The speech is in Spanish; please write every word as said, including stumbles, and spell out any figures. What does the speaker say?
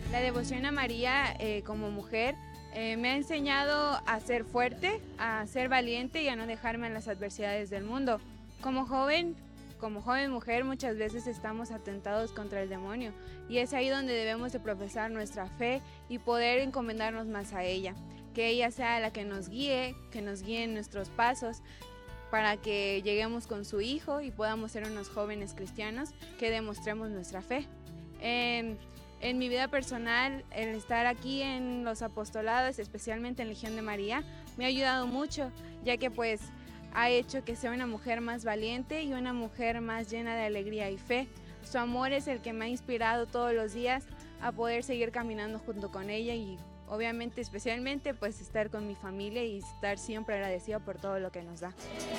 La devoción a María eh, como mujer eh, me ha enseñado a ser fuerte, a ser valiente y a no dejarme en las adversidades del mundo. Como joven, como joven mujer muchas veces estamos atentados contra el demonio y es ahí donde debemos de profesar nuestra fe y poder encomendarnos más a ella. Que ella sea la que nos guíe, que nos guíe en nuestros pasos para que lleguemos con su hijo y podamos ser unos jóvenes cristianos que demostremos nuestra fe. Eh, En mi vida personal, el estar aquí en los apostolados, especialmente en Legión de María, me ha ayudado mucho, ya que pues ha hecho que sea una mujer más valiente y una mujer más llena de alegría y fe. Su amor es el que me ha inspirado todos los días a poder seguir caminando junto con ella y obviamente, especialmente, pues estar con mi familia y estar siempre agradecida por todo lo que nos da.